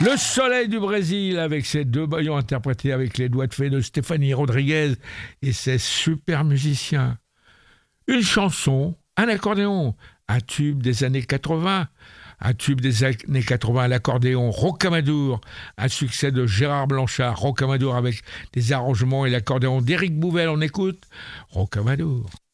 Le soleil du Brésil avec ses deux baillons interprétés avec les doigts de fée de Stéphanie Rodriguez et ses super musiciens. Une chanson, un accordéon, un tube des années 80. Un tube des années 80 à l'accordéon, Rocamadour, un succès de Gérard Blanchard, Rocamadour avec des arrangements et l'accordéon d'Éric Bouvel. On écoute Rocamadour.